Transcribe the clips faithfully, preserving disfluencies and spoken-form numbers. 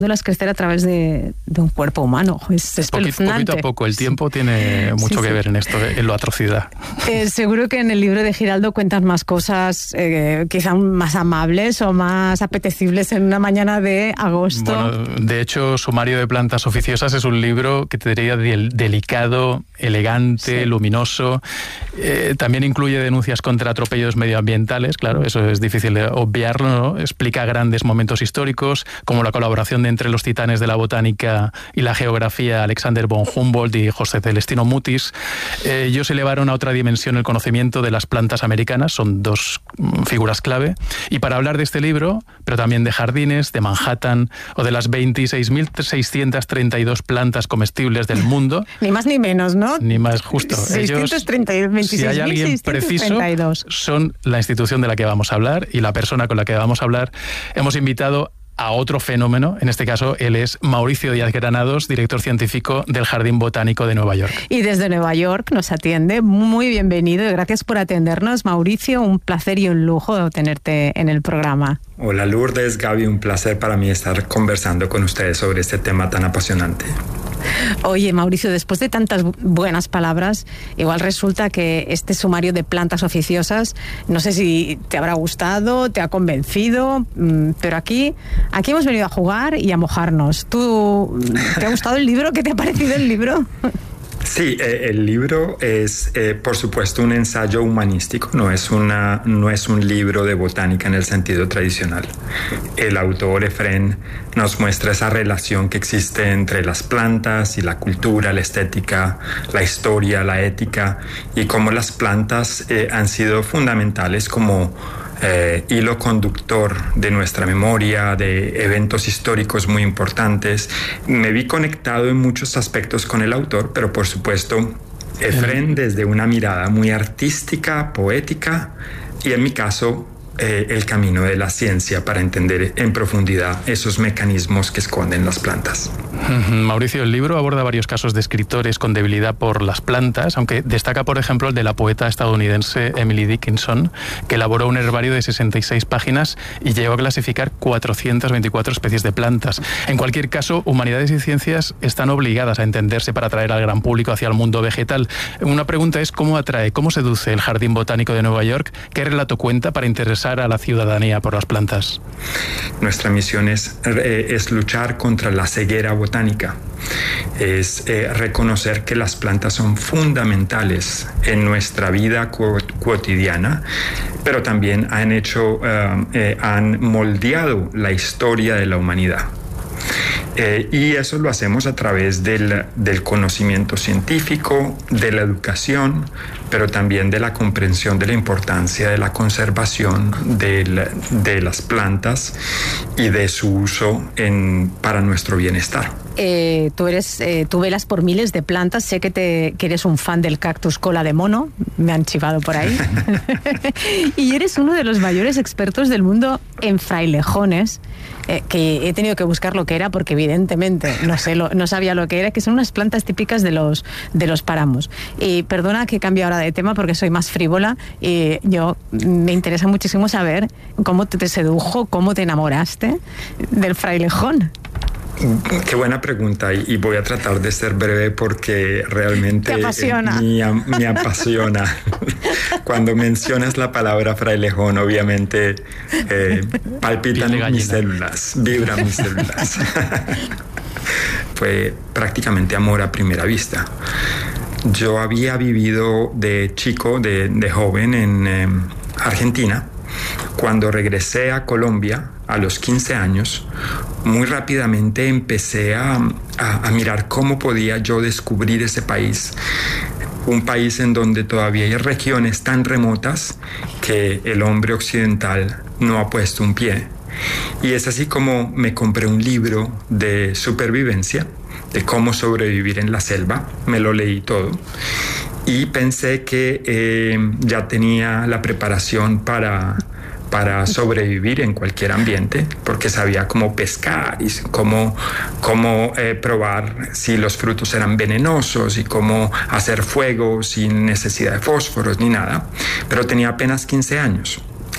las crecer a través de, de un cuerpo humano. Es espeluznante. Poquito, poquito a poco. El tiempo sí. tiene mucho sí, que sí. ver en esto, en la atrocidad. Eh, seguro que en el libro de Giraldo cuentas más cosas, eh, quizá más amables o más apetecibles en una mañana de agosto. Bueno, de hecho, Sumario de plantas oficiosas es un libro que te diría del, delicado, elegante, sí. luminoso. Eh, también incluye denuncias contra atropellos medioambientales, claro, eso es difícil de obviarlo, ¿no? Explica grandes momentos históricos, como la colaboración de entre los titanes de la botánica y la geografía, Alexander von Humboldt y José Celestino Mutis. Eh, ellos elevaron a otra dimensión el conocimiento de las plantas americanas, son dos figuras clave. Y para hablar de este libro, pero también de jardines, de Manhattan o de las veintiséis mil seiscientas treinta y dos plantas comestibles del mundo. Ni más ni menos, ¿no? Ni más, justo. seiscientos treinta, ellos, si hay alguien preciso, son la institución de la que vamos a hablar y la persona con la que vamos a hablar. Hemos invitado a otro fenómeno, en este caso él es Mauricio Díaz Granados, director científico del Jardín Botánico de Nueva York. Y desde Nueva York nos atiende, muy bienvenido y gracias por atendernos, Mauricio, un placer y un lujo tenerte en el programa. Hola Lourdes, Gaby, un placer para mí estar conversando con ustedes sobre este tema tan apasionante. Oye, Mauricio, después de tantas buenas palabras, igual resulta que este sumario de plantas oficiosas, no sé si te habrá gustado, te ha convencido, pero aquí, aquí hemos venido a jugar y a mojarnos. ¿Tú, te ha gustado el libro? ¿Qué te ha parecido el libro? Sí, eh, el libro es, eh, por supuesto, un ensayo humanístico, no es, una, no es un libro de botánica en el sentido tradicional. El autor, Efrén, nos muestra esa relación que existe entre las plantas y la cultura, la estética, la historia, la ética, y cómo las plantas eh, han sido fundamentales como Eh, hilo conductor de nuestra memoria, de eventos históricos muy importantes. Me vi conectado en muchos aspectos con el autor, pero por supuesto, Efrén desde una mirada muy artística, poética, y en mi caso, eh, el camino de la ciencia para entender en profundidad esos mecanismos que esconden las plantas. Mauricio, el libro aborda varios casos de escritores con debilidad por las plantas, aunque destaca, por ejemplo, el de la poeta estadounidense Emily Dickinson, que elaboró un herbario de sesenta y seis páginas y llegó a clasificar cuatrocientas veinticuatro especies de plantas. En cualquier caso, humanidades y ciencias están obligadas a entenderse para atraer al gran público hacia el mundo vegetal. Una pregunta es cómo atrae, cómo seduce el Jardín Botánico de Nueva York, qué relato cuenta para interesar a la ciudadanía por las plantas. Nuestra misión es, eh, es luchar contra la ceguera botánica. Es eh, reconocer que las plantas son fundamentales en nuestra vida cu- cotidiana, pero también han hecho, uh, eh, han moldeado la historia de la humanidad. Eh, y eso lo hacemos a través del, del conocimiento científico, de la educación, pero también de la comprensión de la importancia de la conservación del, de las plantas y de su uso en, para nuestro bienestar. Eh, tú eres, eh, tú velas por miles de plantas, sé que, te, que eres un fan del cactus cola de mono, me han chivado por ahí, y eres uno de los mayores expertos del mundo en frailejones, eh, que he tenido que buscar lo que era porque evidentemente no sé, lo, no sabía lo que era, que son unas plantas típicas de los, de los páramos. Y perdona que cambie ahora de tema porque soy más frívola, y yo me interesa muchísimo saber cómo te, te sedujo, cómo te enamoraste del frailejón. Qué buena pregunta, y voy a tratar de ser breve porque realmente apasiona. Me, me apasiona. Cuando mencionas la palabra frailejón, obviamente eh, palpitan mis células, vibran mis células. Fue prácticamente amor a primera vista. Yo había vivido de chico, de, de joven en eh, Argentina. Cuando regresé a Colombia a los quince años, muy rápidamente empecé a, a, a mirar cómo podía yo descubrir ese país. Un país en donde todavía hay regiones tan remotas que el hombre occidental no ha puesto un pie. Y es así como me compré un libro de supervivencia, de cómo sobrevivir en la selva. Me lo leí todo. Y pensé que eh, ya tenía la preparación para, para sobrevivir en cualquier ambiente, porque sabía cómo pescar y cómo, cómo eh, probar si los frutos eran venenosos y cómo hacer fuego sin necesidad de fósforos ni nada. Pero tenía apenas quince años.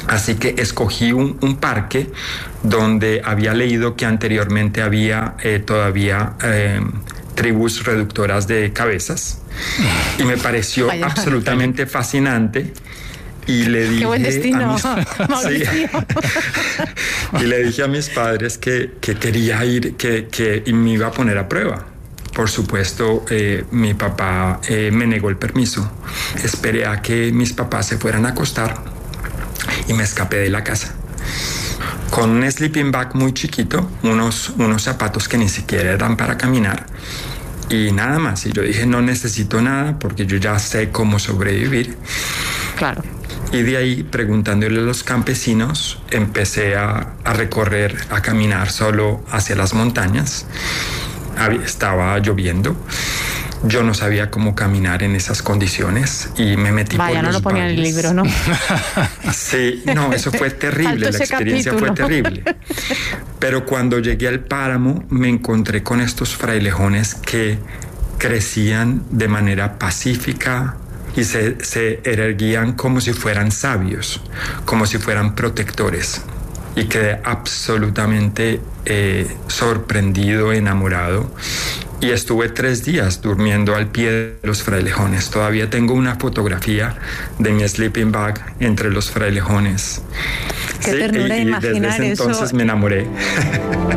Así que escogí un, un parque donde había leído que anteriormente había eh, todavía eh, tribus reductoras de cabezas y me pareció Vaya. absolutamente fascinante. Y le dije Qué buen destino, a mis, sí, y le dije a mis padres que, que quería ir, que, que y me iba a poner a prueba. Por supuesto, eh, mi papá eh, me negó el permiso. Esperé a que mis papás se fueran a acostar y me escapé de la casa. Con un sleeping bag muy chiquito, unos, unos zapatos que ni siquiera eran para caminar y nada más. Y yo dije, no necesito nada porque yo ya sé cómo sobrevivir. Claro. Y de ahí, preguntándole a los campesinos, empecé a, a recorrer, a caminar solo hacia las montañas. Estaba lloviendo. Yo no sabía cómo caminar en esas condiciones y me metí Vaya, por no los lo ponía valles. En el libro, ¿no? Sí, no, eso fue terrible, la experiencia capítulo. fue terrible. Pero cuando llegué al páramo me encontré con estos frailejones que crecían de manera pacífica y se, se erguían como si fueran sabios, como si fueran protectores. Y quedé absolutamente eh, sorprendido, enamorado. Y estuve tres días durmiendo al pie de los frailejones. Todavía tengo una fotografía de mi sleeping bag entre los frailejones. Qué ternura sí, y, y imaginar desde ese entonces eso. me enamoré.